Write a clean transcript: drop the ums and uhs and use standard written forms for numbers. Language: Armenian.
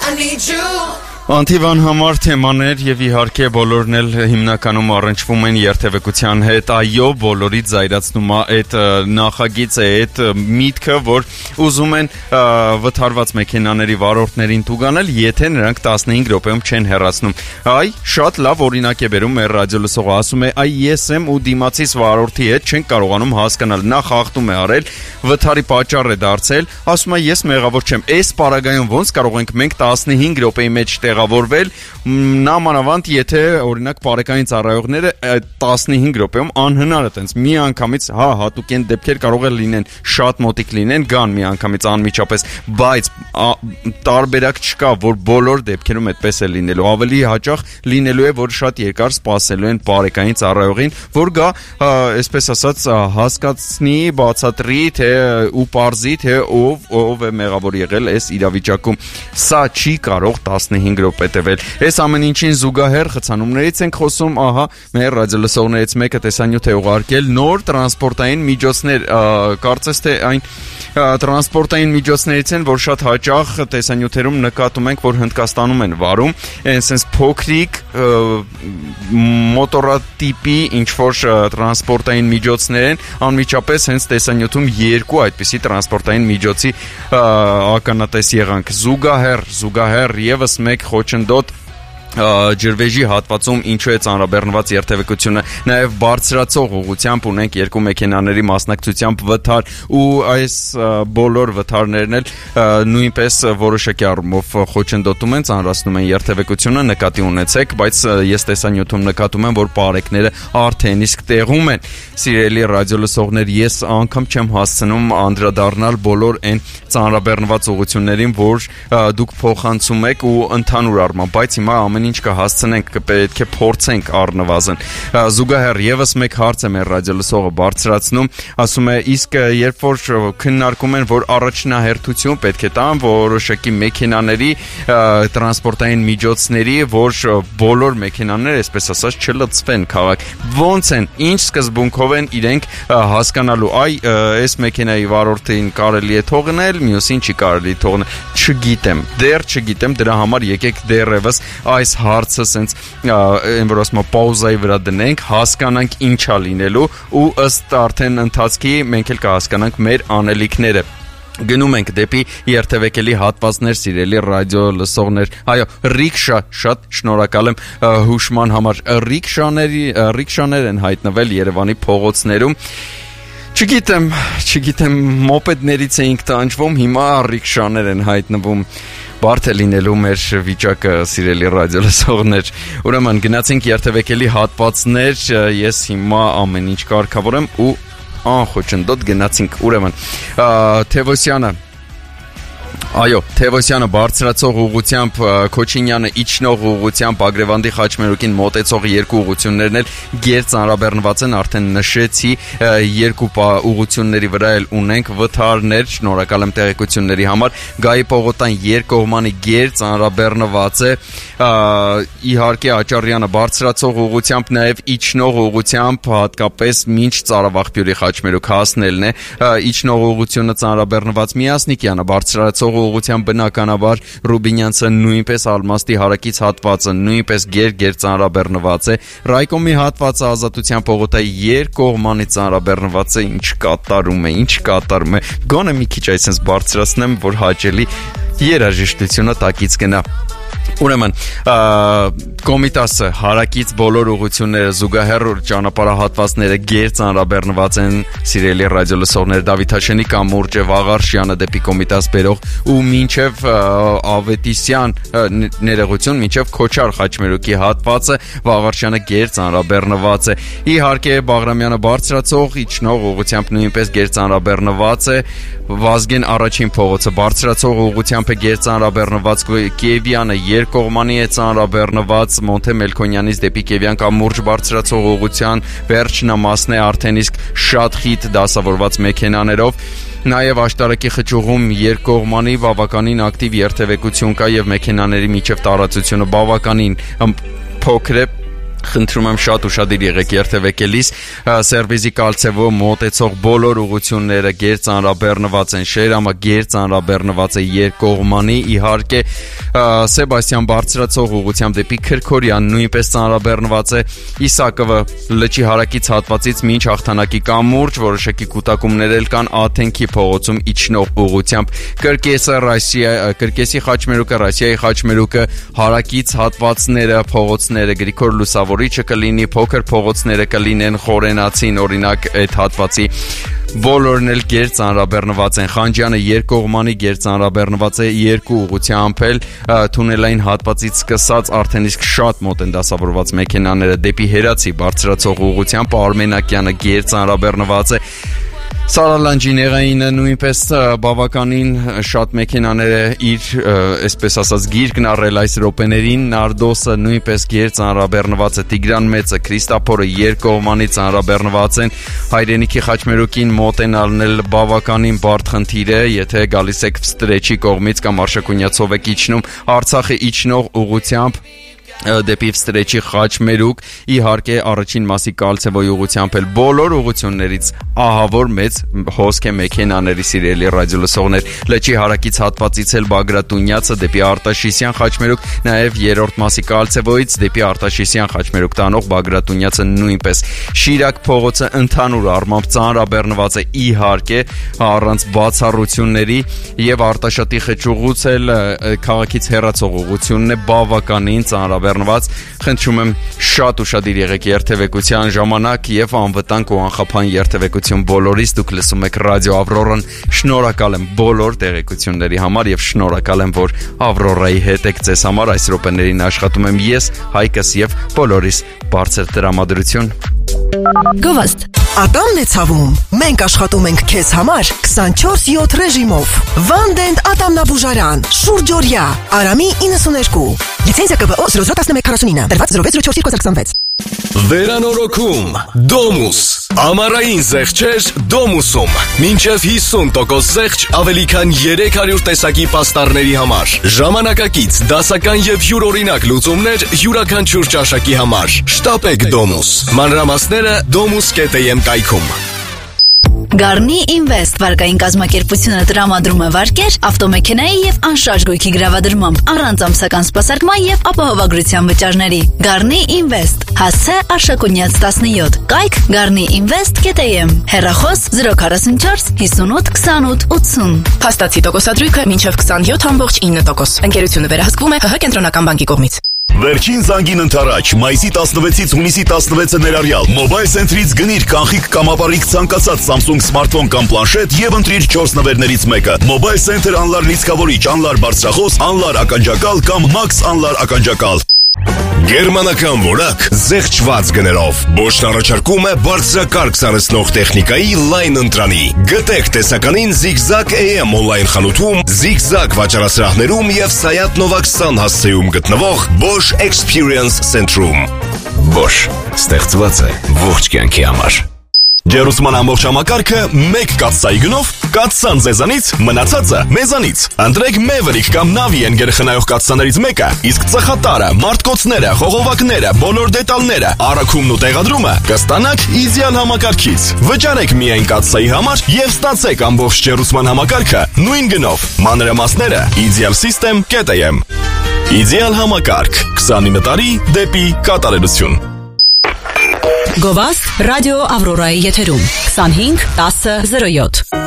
I need you. Անթիվան համար թեմաներ եւ իհարկե բոլորն էլ հիմնականում առնչվում են երթևեկության հետ, այո, բոլորից զայրացնում է այդ նախագիծը, այդ միտքը, որ ուզում են վթարված մեքենաների վարորդներին տուգանել, եթե նրանք 15 րոպեում չեն հեռացնում։ Այ շատ լավ օրինակ է բերում մեր ռադիո լսողը, ասում է, այ ես եմ ու դիմացից վարորդի հետ չենք կարողանում հասկանալ, նա խախտում է արել, վթարի պատճառ է դարձել, ասում է ես մեղավոր չեմ, այս պարագայում ոնց կարող ենք մենք 15 րոպեի մեջ տեղավորվել, նամանավանդ եթե օրինակ բարեկային ծառայողները 15 րոպեում անհնար է տենց մի անգամից, հատուկ են դեպքեր կարող է լինեն, շատ մոտիկ լինեն, գան մի անգամից անմիջապես, բայց տարբերակ չկա, որ բոլոր դեպքերում այդպես է լինելու, ավելի հաճախ լինելու է, որ շատ երկար սպասելու են բարեկային ծառայողին, որ գա, այսպես ասած, հասկացնի, բացատրի, թե ու պարզի, թե ով է մեղավոր եղել այս իրավիճակում, սա չի կարող 15 րոպե տևել։ Այս ամեն ինչին զուգահեռ խցանումներից ենք խոսում, ահա, մեր ռադիոլսողներից մեկը տեսանյութ է ուղարկել նոր տրանսպորտային միջոցներ, կարծես թե այն տրանսպորտային միջոցներից են, որ շատ հաճախ տեսանյութերում նկատում ենք, որ Հնդկաստանում են վարում, այնպես փոքրիկ մոտորատիպի ինչ-որ տրանսպորտային միջոցներ են, անմիջապես հենց տեսանյութում երկու այդպիսի տրանսպորտային միջոցի ականատես եղանք, զուգահեռ եւս մեկ խոչընդոտ ջրվեժի հատվածում ինչու է ծանրաբեռնված երթևեկությունը, նաև բարձրացող ուղղությամբ ունենք երկու մեքենաների մասնակցությամբ վթար ու այս բոլոր վթարներն էլ նույնպես որոշակի առումով խոչընդոտում են, ծանրացնում են երթևեկությունը, նկատի ունեցեք, բայց ես տեսանյութում նկատում եմ, որ բարեկները արդեն իսկ տեղում են։ Սիրելի ռադիոլսողներ, ես անգամ չեմ հասցնում անդրադառնալ բոլոր այն ծանրաբեռնված ուղղություններին, որ դուք փոխանցում եք ու ընդհանուր առմամբ, բայց հիմա ամեն ինչ կհասցնենք, պետք է փորձենք առնվազն։ Զուգահեռ եւս մեկ հարց է մեր ռադիոլսողը բարձրացնում, ասում է, իսկ երբ որ քննարկում են, որ առաջնահերթություն պետք է տան որոշակի մեքենաների, տրանսպորտային միջոցների, որ բոլոր մեքենաները, այսպես ասած, չլցվեն քաղաք, ոնց են, ինչ սկզբունքով են իրենք հասկանալու, այս մեքենայի վարորդին կարելի է թողնել, մյուսին չի կարելի թողնել, չգիտեմ, դեռ չգիտեմ, դրա համար եկեք դեռևս այս հարցը սենց այն որ ասում պաուզայի վրա դնենք, հասկանանք ինչա լինելու ու ըստ արդեն ընթացքի մենք էլ կհասկանանք մեր անելիքները։ Գնում ենք դեպի երթևեկելի հատվածներ, սիրելի ռադիո լսողներ, այո, ռիքշա, շատ շնորհակալ եմ հուշման համար, ռիքշաներ են հայտնվել Երևանի փողոցներում, չգիտեմ, մոպեդներից էինք տանջվում, հիմա ռիքշաներ են հայտնվում, բարդ է լինելու մեր վիճակը, սիրելի ռադիոլսողներ, ուրեմն գնացինք երթևեկելի հատվածներ, ես հիմա ամեն ինչ կարգավորեմ ու անխոչընդոտ գնացինք, ուրեմն, Թևոսյանը բարձրացող ուղղությամբ, Քոչինյանը իջնող ուղղությամբ, Ագրևանդի Խաչմերուկին մոտեցող երկու ուղղություններն էլ գերծանրաբեռնված են, արդեն նշեցի, երկու ուղղությունների վրա էլ ունենք վթարներ, շնորհակալ եմ տեղեկությունների համար, Գայի Պողոտան երկկողմանի գերծանրաբեռնված է, իհարկե Աճարյանը բարձրացող ուղղությամբ, նաև իջնող ուղղությամբ, հատկապես մինչ Ծարավաղբյուրի Խաչմերուկ հասնելն է, իջնող ուղղությունը ծանրաբեռնված, Միասնիկյանը բարձրացող ուղղությամբ բնականաբար Ռուբինյանցը նույնպես Ալմաստի հարակից հատվածը նույնպես գերծանրաբեռնված է, Ռայկոմի հատվածը Ազատության պողոտայի երկկողմանի ծանրաբեռնված է, ինչ կատարում է, գոնե մի քիչ այսպես բարձրացնեմ, որ հաճելի երաժշտությունը տակից գնա։ Ուրեմն, Կոմիտասը հարակից բոլոր ուղղությունները զուգահեռ ճանապարհահատվածները գերծանրաբեռնված են, սիրելի ռադիոլսողներ, Դավիթաշենի կամուրջը Վաղարշյանը դեպի Կոմիտաս բերող ու մինչև Ավետիսյան ներողություն, մինչև Քոչար Խաչմերուկի հատվածը Վաղարշյանը գերծանրաբեռնված է։ Իհարկե Բաղրամյանը բարձրացող իջնող ուղղությամբ նույնպես գերծանրաբեռնված է, Վազգեն առաջին փողոցը բարձրացող ուղղությամբ է գերծանրաբեռնված, Կիևյանը երկկողմանի է ծանրաբեռնված, Մոնթե Մելքոնյանից դեպի Կիևյան կամուրջ բարձրացող ուղղության վերջնամասն է արդեն իսկ շատ խիտ դասավորված մեքենաներով, նաև աշտարակի խճուղում երկկողմանի բավականին ակտիվ երթևեկություն կա եւ մեքենաների միջև տարածությունը բավականին փոքր է, Խնդրում եմ շատ ուշադիր եղեք երթևեկելիս սերվիզի կալցեվո մոտեցող բոլոր ուղղությունները գերծանրաբեռնված են շերամը գերծանրաբեռնված է երկկողմանի իհարկե Սեբաստիան բարձրացող ուղղությամբ դեպի Քրքորյան նույնպես ծանրաբեռնված է Իսակովը լճի հարակից հատվածից մինչ հաղթանակի կամուրջ որոշակի կուտակումներ էլ կան Աթենքի փողոցում իջնող ուղղությամբ Կրկեսի խաչմերուկը Ռասիայի խաչմերուկը հարակից հատվածները փողոցները Գրիգոր Լուսավորիչը կլինի, փոքր փողոցները կլինեն խորենացին, օրինակ այդ հատվածի բոլորն էլ գերծանրաբեռնված են։ Խանջյանը երկկողմանի գերծանրաբեռնված է երկու ուղղությամբ էլ թունելային հատվածից սկսած արդեն իսկ շատ մոտ են դասավորված մեքենաները դեպի Հերացի բարձրացող ուղղությամբ Արմենակյանը գերծանրաբեռնված է Սարալանջիներայինը նույնպես բավականին շատ մեքենաները իր, այսպես ասած, գիրկն առել այս րոպեներին, Նարդոսը նույնպես գերծանրաբեռնված է, Տիգրան Մեծը, Քրիստափորը երկկողմանի ծանրաբեռնված են, Հայրենիքի խաչմերուկին մոտենալն էլ բավականին բարդ խնդիր է, եթե գալիս եք Վստրեչի կողմից կամ Արշակունյացով եք իջնում, Արցախի իջնող ուղղությամբ դեպի Վստրեչի խաչմերուկ իհարկե առաջին մասի կալցեվոյ ուղղությամբ էլ բոլոր ուղղություններից ահավոր մեծ հոսք է մեքենաների սիրելի ռադիոլսողներ լճի հարակից հատվածից էլ Բագրատունյացը դեպի Արտաշիսյան խաչմերուկ նաև երրորդ մասի կալցեվոյից դեպի Արտաշիսյան խաչմերուկ տանող Բագրատունյացը նույնպես Շիրակ փողոցը ընդհանուր առմամբ ծանրաբեռնված է իհարկե առանց բացառությունների եւ Արտաշատի խճուղուց էլ քաղաքից հեռացող ուղղությունն է բավականին ծանրաբեռնված խնդրում եմ շատ ուշադիր եղեք երթևեկության ժամանակ եւ անվտանգ ու անխափան երթևեկություն բոլորիս դուք լսում եք ռադիո Ավրորան շնորհակալ եմ բոլոր տեղեկությունների համար եւ շնորհակալ եմ որ Ավրորայի հետ եք ձեզ համար այս րոպեներին աշխատում եմ ես Հայկս եւ բոլորիս բարձր տրամադրություն Գովաստ Ատամն է ցավում Մենք աշխատում ենք քեզ համար 24/7 ռեժիմով Վանդենտ ատամնաբուժարան Շուրջօրյա Արամի 92 Լիցենզիա ԿԲՕ 001149 Դրված 040426 Վերանորոգում Դոմուս Ամառային զեղչեր Դոմուսում Մինչև 50% զեղչ ավելի քան 300 տեսակի պաստառների համար Ժամանակակից, դասական եւ յուրօրինակ լուծումներ յուրաքանչյուր ճաշակի համար Շտապեք Դոմուս Մանրամասները domus.am կայքում Garni Invest վարկային կազմակերպությունը տրամադրում է վարկեր, ավտոմեքենայի եւ անշարժ գույքի գրավադրմամբ, առանց ամսական սպասարկման եւ ապահովագրության վճարների։ Garni Invest, հասցե Արշակունյաց 17, կայք garniinvest.am, հեռախոս 044 58 28 80։ Փաստացի տոկոսադրույքը մինչև 27.9%։ Ընկերությունը վերահսկվում է ՀՀ կենտրոնական բանկի կողմից։ Վերջին զանգին ընթരാճ, մայիսի 16-ից հունիսի 16-ը ներառյալ, Mobile Center-ից գնիր կանխիկ կամ ապառիկ ցանկացած Samsung սմարթֆոն կամ պլանշետ եւ ընտրիր 4 նվերներից մեկը։ Mobile Center անլար լիցքավորիչ, անլար բարձրախոս, անլար ականջակալ կամ Max անլար ականջակալ։ Գերմանական որակ զեղչված գներով Bosch-ն առաջարկում է բարձրակարգ սարսնող տեխնիկայի լայն ընտրանի Գտեք տեսականին Zigzag AM on-line խանութում, Zigzag վաճառասրահներում եւ Sayat Nova 20 հասցեում գտնվող Bosch Experience Center-ում Bosch ստեղծված է ողջ կյանքի համար Ջերուսման ամբողջ համակարգը մեկ կաթսայի գնով կաթսան ձեզանից, մնացածը մեզանից։ Ընտրեք Maverick կամ Navien գերխնայող կաթսաներից մեկը, իսկ ծխատարը, մարտկոցները, խողովակները, բոլոր դետալները, առաքումն ու տեղադրումը կստանաք իդեալ համակարգից։ Վճարեք միայն կաթսայի համար եւ ստացեք ամբողջ ջերուսման համակարգը նույն գնով։ Մանրամասները idealsystem.am Իդեալ համակարգ 29 տարի դեպի կատարելություն Գովաստ ռադիո Ավրորայի եթերում 25 10 07